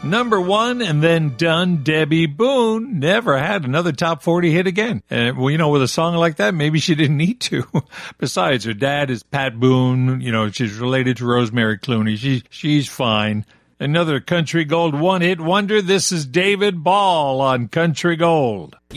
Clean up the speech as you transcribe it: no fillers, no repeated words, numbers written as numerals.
Number 1 and then done. Debbie Boone never had another top 40 hit again. And, well, with a song like that, maybe she didn't need to. Besides, her dad is Pat Boone. She's related to Rosemary Clooney. She's fine. Another Country Gold one-hit wonder. This is David Ball on Country Gold.